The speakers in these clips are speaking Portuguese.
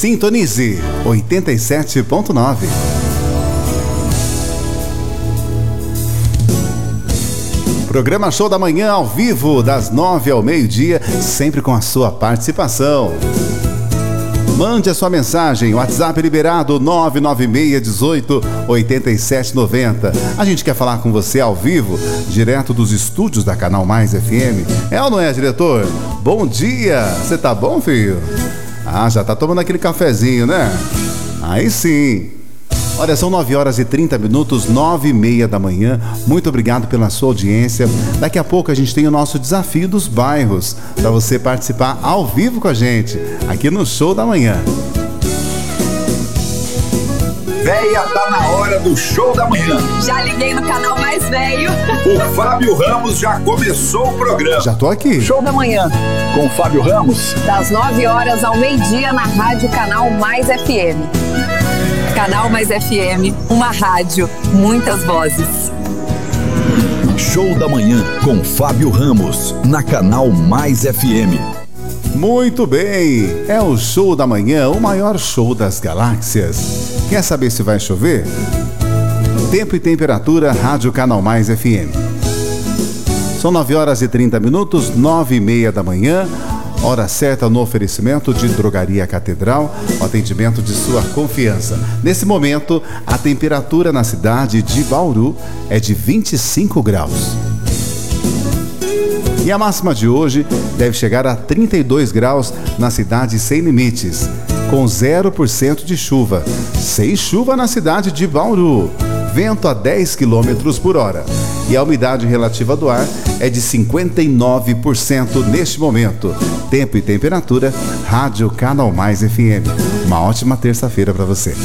Sintonize 87.9. Programa Show da Manhã ao vivo, das 9 ao meio-dia, sempre com a sua participação. Mande a sua mensagem, WhatsApp liberado 99618-8790. A gente quer falar com você ao vivo, direto dos estúdios da Canal Mais FM. É ou não é, diretor? Bom dia! Você tá bom, filho? Ah, já tá tomando aquele cafezinho, né? Aí sim! Olha, são 9h30, 9h30 da manhã. Muito obrigado pela sua audiência. Daqui a pouco a gente tem o nosso desafio dos bairros, para você participar ao vivo com a gente, aqui no Show da Manhã. Véia, tá na hora do Show da Manhã. Já liguei no canal mais velho. O Fábio Ramos já começou o programa. Já tô aqui. Show da Manhã, com o Fábio Ramos. Das 9h ao meio-dia na Rádio Canal Mais FM. Canal Mais FM, uma rádio, muitas vozes. Show da Manhã com Fábio Ramos, na Canal Mais FM. Muito bem, é o Show da Manhã, o maior show das galáxias. Quer saber se vai chover? Tempo e temperatura, Rádio Canal Mais FM. São 9h30, 9h30 da manhã. Hora certa no oferecimento de Drogaria Catedral, o atendimento de sua confiança. Nesse momento, a temperatura na cidade de Bauru é de 25 graus. E a máxima de hoje deve chegar a 32 graus na cidade Sem Limites, com 0% de chuva. Sem chuva na cidade de Bauru. Vento a 10 km por hora. E a umidade relativa do ar é de 59% neste momento. Tempo e temperatura, Rádio Canal Mais FM. Uma ótima terça-feira para você.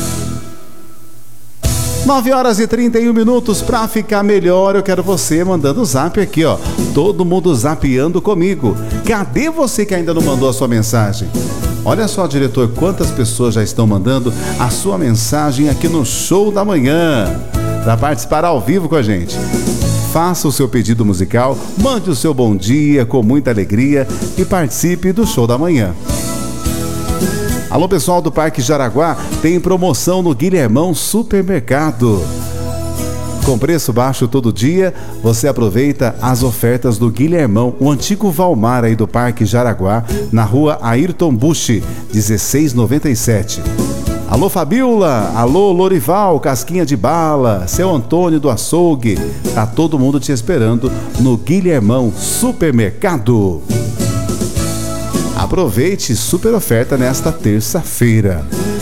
9h31, para ficar melhor, eu quero você mandando o zap aqui, ó. Todo mundo zapeando comigo. Cadê você que ainda não mandou a sua mensagem? Olha só, diretor, quantas pessoas já estão mandando a sua mensagem aqui no Show da Manhã, para participar ao vivo com a gente. Faça o seu pedido musical, mande o seu bom dia com muita alegria e participe do Show da Manhã. Alô, pessoal do Parque Jaraguá, tem promoção no Guilhermão Supermercado. Com preço baixo todo dia, você aproveita as ofertas do Guilhermão, o antigo Valmar aí do Parque Jaraguá, na rua Ayrton Busch, 1697. Alô, Fabiola, alô, Lorival, Casquinha de Bala, seu Antônio do Açougue, tá todo mundo te esperando no Guilhermão Supermercado. Aproveite super oferta nesta terça-feira.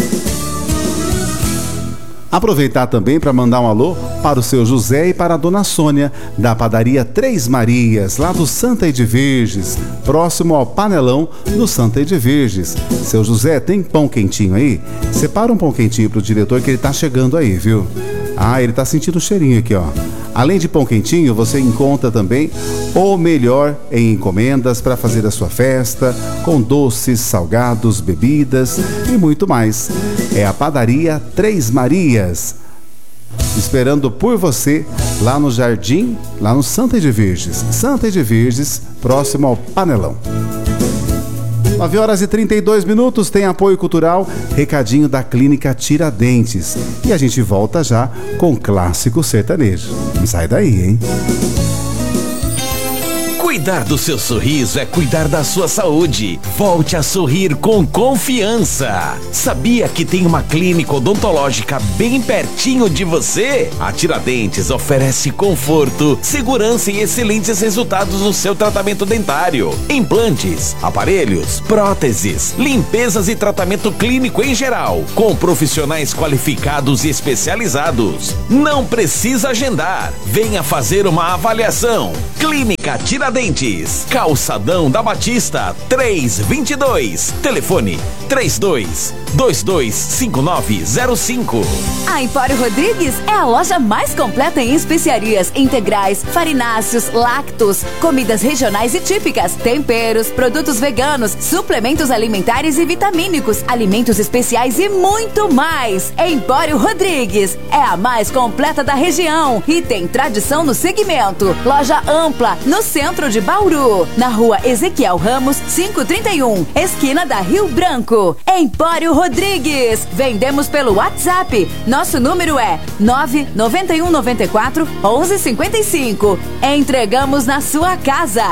Aproveitar também para mandar um alô para o seu José e para a dona Sônia, da padaria Três Marias, lá do Santa Edviges, próximo ao Panelão do Santa Edviges. Seu José, tem pão quentinho aí? Separa um pão quentinho pro diretor que ele tá chegando aí, viu? Ah, ele tá sentindo o cheirinho aqui, ó. Além de pão quentinho, você encontra também o melhor em encomendas para fazer a sua festa, com doces, salgados, bebidas e muito mais. É a padaria Três Marias, esperando por você lá no Jardim, lá no Santa Edviges. Santa Edviges, próximo ao Panelão. 9h32, tem apoio cultural, recadinho da Clínica Tiradentes. E a gente volta já com Clássico Sertanejo. Não sai daí, hein? Cuidar do seu sorriso é cuidar da sua saúde. Volte a sorrir com confiança. Sabia que tem uma clínica odontológica bem pertinho de você? A Tiradentes oferece conforto, segurança e excelentes resultados no seu tratamento dentário. Implantes, aparelhos, próteses, limpezas e tratamento clínico em geral, com profissionais qualificados e especializados. Não precisa agendar. Venha fazer uma avaliação. Clínica Tiradentes, Calçadão da Batista, 322. Telefone 32225905. A Empório Rodrigues é a loja mais completa em especiarias integrais, farináceos, lácteos, comidas regionais e típicas, temperos, produtos veganos, suplementos alimentares e vitamínicos, alimentos especiais e muito mais. Empório Rodrigues é a mais completa da região e tem tradição no segmento. Loja ampla no centro de de Bauru, na rua Ezequiel Ramos, 531, esquina da Rio Branco. Empório Rodrigues. Vendemos pelo WhatsApp. Nosso número é 99194 1155. Entregamos na sua casa.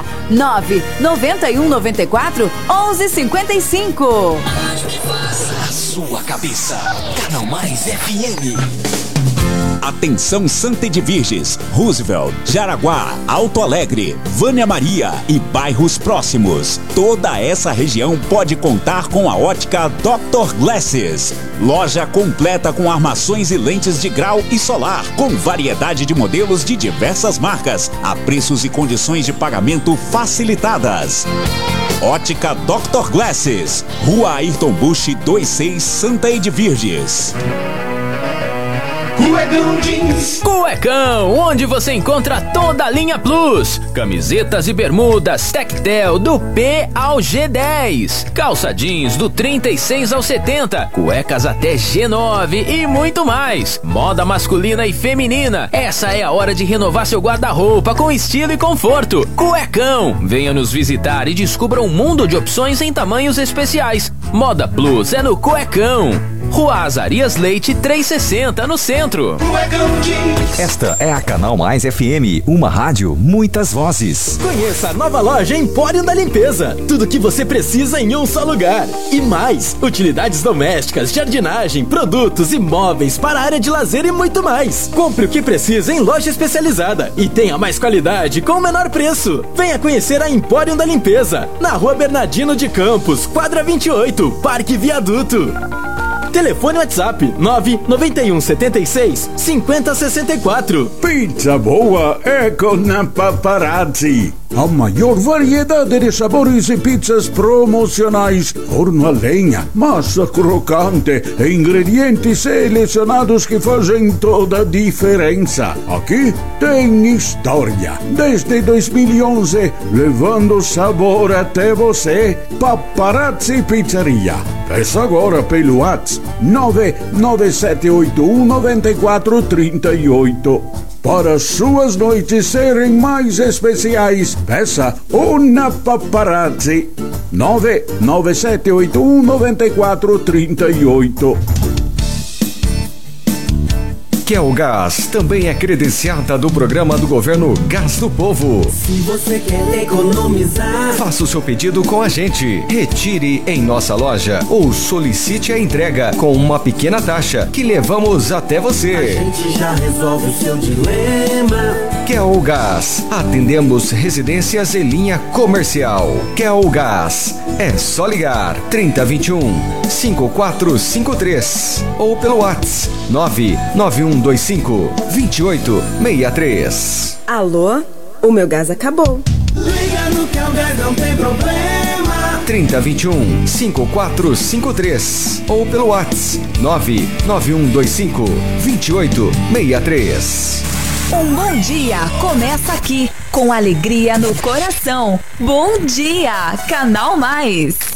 99194 1155. A sua cabeça. Canal Mais FM. Atenção Santa Edviges, Roosevelt, Jaraguá, Alto Alegre, Vânia Maria e bairros próximos. Toda essa região pode contar com a ótica Dr. Glasses. Loja completa com armações e lentes de grau e solar, com variedade de modelos de diversas marcas, a preços e condições de pagamento facilitadas. Ótica Dr. Glasses, Rua Ayrton Busch 26, Santa Edviges. Cuecão Jeans. Cuecão, onde você encontra toda a linha Plus. Camisetas e bermudas Tectel do P ao G10. Calça jeans do 36 ao 70. Cuecas até G9 e muito mais. Moda masculina e feminina. Essa é a hora de renovar seu guarda-roupa com estilo e conforto. Cuecão, venha nos visitar e descubra um mundo de opções em tamanhos especiais. Moda Plus é no Cuecão. Rua Azarias Leite 360, no centro. Esta é a Canal Mais FM, uma rádio, muitas vozes. Conheça a nova loja Empório da Limpeza. Tudo que você precisa em um só lugar. E mais, utilidades domésticas, jardinagem, produtos e móveis para a área de lazer e muito mais. Compre o que precisa em loja especializada e tenha mais qualidade com o menor preço. Venha conhecer a Empório da Limpeza, na Rua Bernardino de Campos, quadra 28, Parque Viaduto. Telefone WhatsApp 99176 5064. Pizza boa é com a Paparazzi. A maior variedade de sabores e pizzas promocionais, forno a lenha, massa crocante e ingredientes selecionados que fazem toda a diferença. Aqui tem história. Desde 2011, levando sabor até você. Paparazzi Pizzeria. Peça agora pelo WhatsApp 997819438. Para suas noites serem mais especiais, peça uma Paparazzi. 997819438. Kelgás também é credenciada do programa do governo Gás do Povo. Se você quer economizar, faça o seu pedido com a gente. Retire em nossa loja ou solicite a entrega com uma pequena taxa que levamos até você. A gente já resolve o seu dilema. Kelgás, atendemos residências e linha comercial. Kelgás, é só ligar 3021-5453 ou pelo WhatsApp 99125-2863. Alô? O meu gás acabou. Liga no Kelgás, não tem problema. 3021-5453 ou pelo WhatsApp 99125-2863. Um bom dia começa aqui, com alegria no coração. Bom dia, Canal Mais.